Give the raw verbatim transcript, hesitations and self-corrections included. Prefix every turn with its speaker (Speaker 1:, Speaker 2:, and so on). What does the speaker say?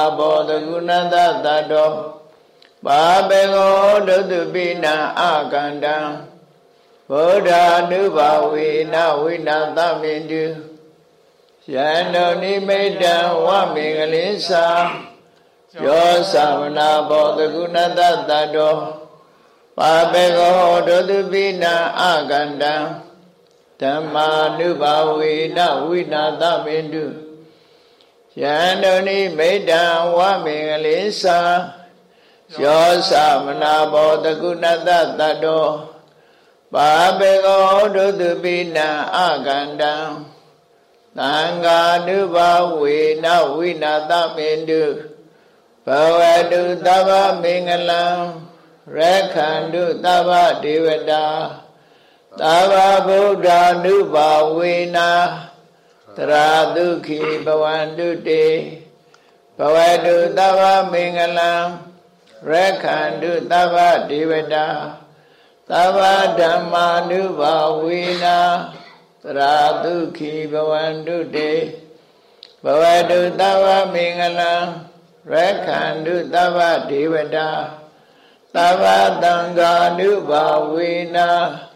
Speaker 1: ဘောတကုဏတတတောပါပေကောဒုတုပိနာအာကန္တံဗုဒ္ဓ ानु ဘာဝေနဝိနာသမေတုယန္တောနိမိတံဝမေငလိသာယောသမနာဘောတကုဏတတတောပါပေကောဒုတုပိနာအာကန္တံဓမ္မာနုဘာဝေနဝိနာသမေတုယန္တောနိမိတံဝမေငလိသာယောသမနာဘောတကုဏတတတောပါပေကောဒုတုပိနာအာကန္တံသံဃာနုဘာဝေနဝိနာသမေတုဘဝတုသဗ္ဗမင်္ဂလံရက္ခန္တုသဗ္ဗဒေဝတာသဗ္ဗဗုဒ္ဓ ानु ဘာဝေနတရာဒုက္ခိဘဝန္တုတေဘဝတုသဗ္ဗမင်္ဂလံရက္ခန္တုသဗ္ဗဒေဝတာသဗ္ဗဓမ္မာနုဘာဝေနတရာဒုက္ခိဘဝန္တုတေဘဝတုသဗ္ဗမင်္ဂလံရက္ခန္တုသဗ္ဗဒေဝတာသဗ္ဗသံဃာနုဘာဝေန